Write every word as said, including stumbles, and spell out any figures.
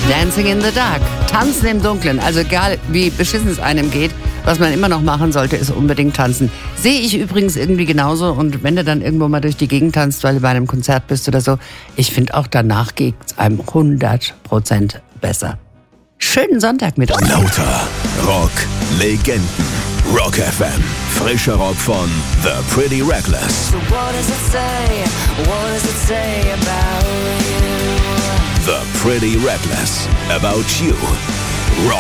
Dancing in the Dark. Tanzen im Dunkeln. Also egal, wie beschissen es einem geht, was man immer noch machen sollte, ist unbedingt tanzen. Sehe ich übrigens irgendwie genauso. Und wenn du dann irgendwo mal durch die Gegend tanzt, weil du bei einem Konzert bist oder so, ich finde auch danach geht es einem hundert Prozent besser. Schönen Sonntag mit uns. Lauter Rock Legenden. Rock F M. Frischer Rock von The Pretty Reckless. So what does it say? What does it say about you? The Pretty Reckless. About You. Rock